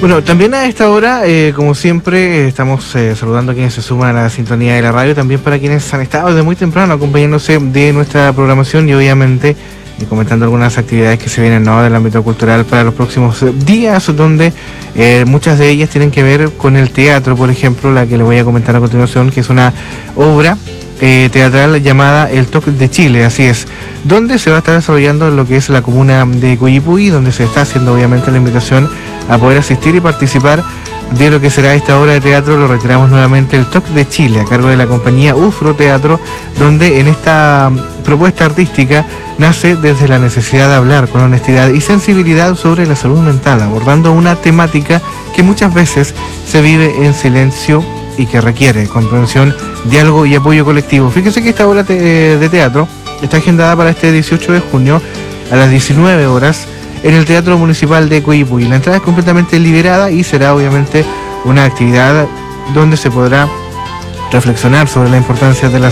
Bueno, también a esta hora, como siempre, estamos saludando a quienes se suman a la sintonía de la radio, también para quienes han estado desde muy temprano acompañándose de nuestra programación y obviamente comentando algunas actividades que se vienen, ¿no?, del ámbito cultural para los próximos días, donde muchas de ellas tienen que ver con el teatro. Por ejemplo, la que les voy a comentar a continuación, que es una obra teatral llamada El Toc de Chile, así es, donde se va a estar desarrollando lo que es la comuna de Coyipulli, donde se está haciendo obviamente la invitación a poder asistir y participar de lo que será esta obra de teatro. Lo reiteramos nuevamente, El Toc de Chile, a cargo de la compañía UFRO Teatro, donde en esta propuesta artística nace desde la necesidad de hablar con honestidad y sensibilidad sobre la salud mental, abordando una temática que muchas veces se vive en silencio y que requiere comprensión, diálogo y apoyo colectivo. Fíjese que esta obra de teatro está agendada para este 18 de junio a las 19 horas en el Teatro Municipal de Coyipulli. La entrada es completamente liberada y será obviamente una actividad donde se podrá reflexionar sobre la importancia de la